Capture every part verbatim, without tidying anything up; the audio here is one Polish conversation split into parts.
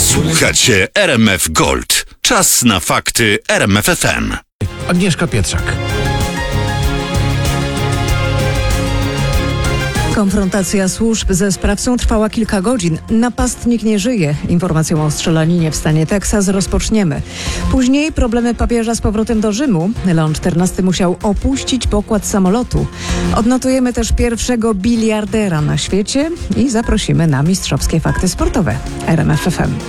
Słuchacie R M F Gold. Czas na fakty R M F F M. Agnieszka Pietrzak. Konfrontacja służb ze sprawcą trwała kilka godzin. Napastnik nie żyje. Informacją o strzelaninie w stanie Teksas rozpoczniemy. Później problemy papieża z powrotem do Rzymu. Leon czternasty musiał opuścić pokład samolotu. Odnotujemy też pierwszego biliardera na świecie i zaprosimy na mistrzowskie fakty sportowe. R M F F M.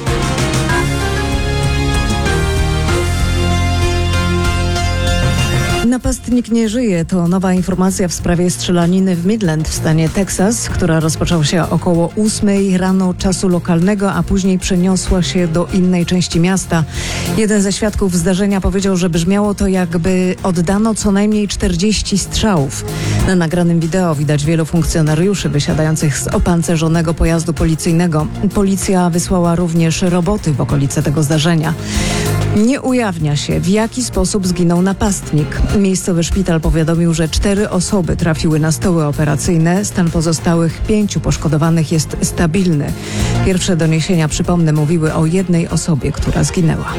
Napastnik nie żyje. To nowa informacja w sprawie strzelaniny w Midland w stanie Teksas, która rozpoczęła się około ósmej rano czasu lokalnego, a później przeniosła się do innej części miasta. Jeden ze świadków zdarzenia powiedział, że brzmiało to, jakby oddano co najmniej czterdzieści strzałów. Na nagranym wideo widać wielu funkcjonariuszy wysiadających z opancerzonego pojazdu policyjnego. Policja wysłała również roboty w okolice tego zdarzenia. Nie ujawnia się, w jaki sposób zginął napastnik. Miejscowy szpital powiadomił, że cztery osoby trafiły na stoły operacyjne. Stan pozostałych pięciu poszkodowanych jest stabilny. Pierwsze doniesienia, przypomnę, mówiły o jednej osobie, która zginęła.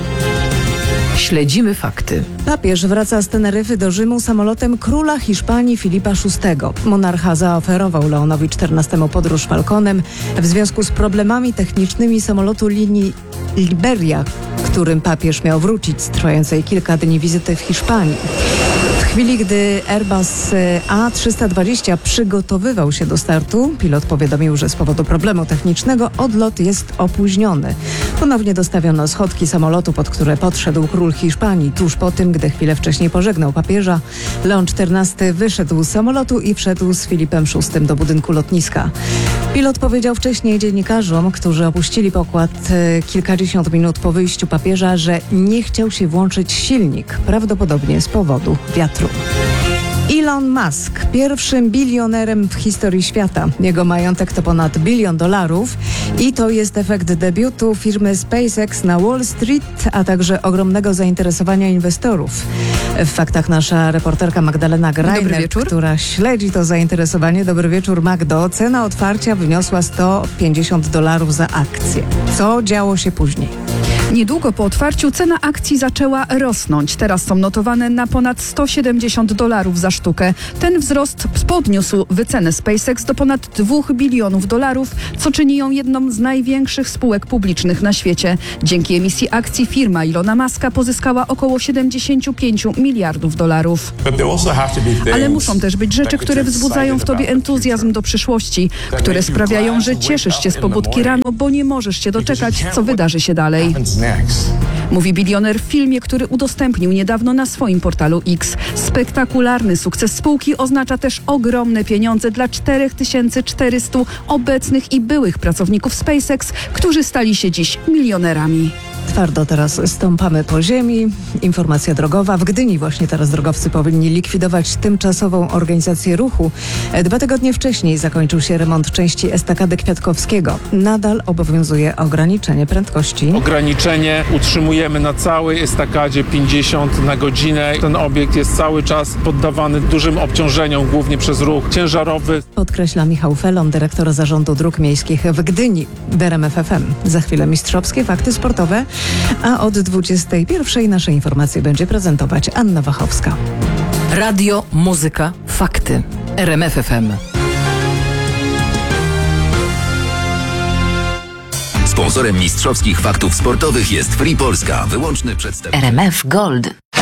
Śledzimy fakty. Papież wraca z Teneryfy do Rzymu samolotem króla Hiszpanii Filipa szóstego. Monarcha zaoferował Leonowi czternastemu podróż Falconem w związku z problemami technicznymi samolotu linii Liberia, którym papież miał wrócić z trwającej kilka dni wizyty w Hiszpanii. W chwili, gdy Airbus A trzysta dwadzieścia przygotowywał się do startu, pilot powiadomił, że z powodu problemu technicznego odlot jest opóźniony. Ponownie dostawiono schodki samolotu, pod które podszedł król Hiszpanii. Tuż po tym, gdy chwilę wcześniej pożegnał papieża, Leon czternasty wyszedł z samolotu i wszedł z Filipem szóstym do budynku lotniska. Pilot powiedział wcześniej dziennikarzom, którzy opuścili pokład kilkadziesiąt minut po wyjściu papieża, że nie chciał się włączyć silnik, prawdopodobnie z powodu wiatru. Elon Musk, pierwszym bilionerem w historii świata. Jego majątek to ponad bilion dolarów i to jest efekt debiutu firmy SpaceX na Wall Street, a także ogromnego zainteresowania inwestorów. W faktach nasza reporterka Magdalena Greiner, która śledzi to zainteresowanie. Dobry wieczór, Magdo. Cena otwarcia wyniosła sto pięćdziesiąt dolarów za akcję. Co działo się później? Niedługo po otwarciu cena akcji zaczęła rosnąć. Teraz są notowane na ponad sto siedemdziesiąt dolarów za sztukę. Ten wzrost podniósł wycenę SpaceX do ponad dwóch bilionów dolarów, co czyni ją jedną z największych spółek publicznych na świecie. Dzięki emisji akcji firma Elona Muska pozyskała około siedemdziesiąt pięć miliardów dolarów. Ale muszą też być rzeczy, które wzbudzają w tobie entuzjazm do przyszłości, które sprawiają, że cieszysz się z pobudki rano, bo nie możesz się doczekać, co wydarzy się dalej. Mówi bilioner w filmie, który udostępnił niedawno na swoim portalu X. Spektakularny sukces spółki oznacza też ogromne pieniądze dla cztery tysiące czterysta obecnych i byłych pracowników SpaceX, którzy stali się dziś milionerami. Twardo teraz stąpamy po ziemi. Informacja drogowa. W Gdyni właśnie teraz drogowcy powinni likwidować tymczasową organizację ruchu. Dwa tygodnie wcześniej zakończył się remont części Estakady Kwiatkowskiego. Nadal obowiązuje ograniczenie prędkości. Ograniczenie utrzymujemy na całej estakadzie pięćdziesiąt na godzinę. Ten obiekt jest cały czas poddawany dużym obciążeniom, głównie przez ruch ciężarowy. Podkreśla Michał Felon, dyrektor Zarządu Dróg Miejskich w Gdyni. W R M F F M. Za chwilę mistrzowskie fakty sportowe. A od dwudziestej pierwszej nasze informacje będzie prezentować Anna Wachowska. Radio, muzyka, fakty. R M F F M. Sponsorem mistrzowskich faktów sportowych jest Free Polska, wyłączny przedstawiciel. R M F Gold.